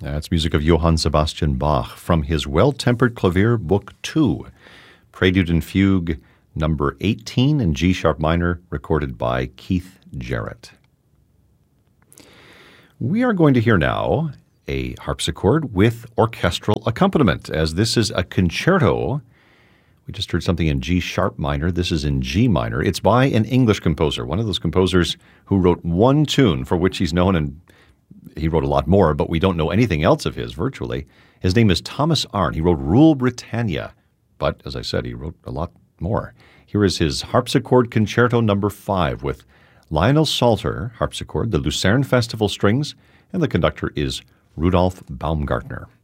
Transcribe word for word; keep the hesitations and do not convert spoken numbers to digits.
That's music of Johann Sebastian Bach from his Well-Tempered Clavier, Book two, Prelude and Fugue number eighteen in G-sharp minor, recorded by Keith Jarrett. We are going to hear now a harpsichord with orchestral accompaniment, as this is a concerto. We just heard something in G-sharp minor. This is in G minor. It's by an English composer, one of those composers who wrote one tune for which he's known, and he wrote a lot more, but we don't know anything else of his, virtually. His name is Thomas Arne. He wrote Rule Britannia, but as I said, he wrote a lot more. Here is his harpsichord concerto number five with Lionel Salter harpsichord, the Lucerne Festival strings, and the conductor is Rudolf Baumgartner.